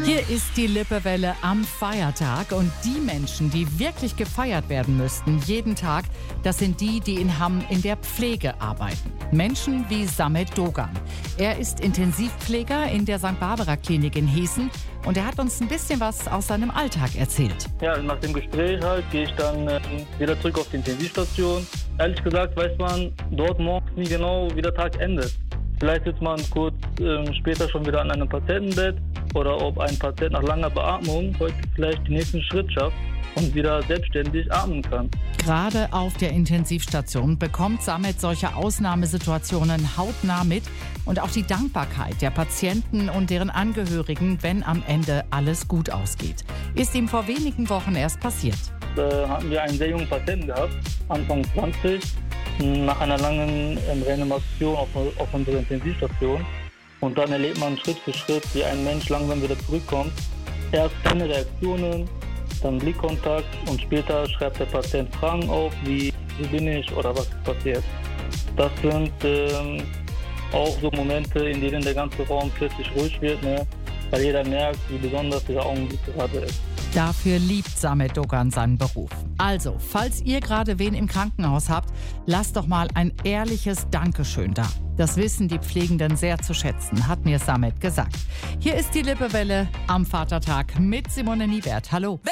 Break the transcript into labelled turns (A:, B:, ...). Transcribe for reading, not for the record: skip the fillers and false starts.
A: Hier ist die Lippewelle am Feiertag und die Menschen, die wirklich gefeiert werden müssten, jeden Tag, das sind die, die in Hamm in der Pflege arbeiten. Menschen wie Samet Dogan. Er ist Intensivpfleger in der St. Barbara Klinik in Hessen und er hat uns ein bisschen was aus seinem Alltag erzählt.
B: Ja, nach dem Gespräch gehe ich dann wieder zurück auf die Intensivstation. Ehrlich gesagt weiß man dort morgens nie genau, wie der Tag endet. Vielleicht sitzt man kurz später schon wieder an einem Patientenbett oder ob ein Patient nach langer Beatmung heute vielleicht den nächsten Schritt schafft und wieder selbstständig atmen kann.
A: Gerade auf der Intensivstation bekommt Samet solche Ausnahmesituationen hautnah mit und auch die Dankbarkeit der Patienten und deren Angehörigen, wenn am Ende alles gut ausgeht. Ist ihm vor wenigen Wochen erst passiert.
B: Da hatten wir einen sehr jungen Patienten gehabt, Anfang 20, nach einer langen Reanimation auf unserer Intensivstation. Und dann erlebt man Schritt für Schritt, wie ein Mensch langsam wieder zurückkommt. Erst keine Reaktionen, dann Blickkontakt und später schreibt der Patient Fragen auf, wie bin ich oder was ist passiert. Das sind auch so Momente, in denen der ganze Raum plötzlich ruhig wird, ne? Weil jeder merkt, wie besonders dieser Augenblick gerade ist.
A: Dafür liebt Samet Dogan seinen Beruf. Also, falls ihr gerade wen im Krankenhaus habt, lasst doch mal ein ehrliches Dankeschön da. Das wissen die Pflegenden sehr zu schätzen, hat mir Samet gesagt. Hier ist die Lippewelle am Vatertag mit Simone Niebert. Hallo.